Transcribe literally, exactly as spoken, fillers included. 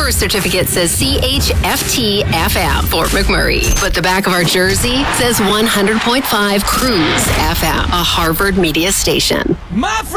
birth certificate says C H F T F M, Fort McMurray. But the back of our jersey says one hundred point five Cruise F M, a Harvard media station. My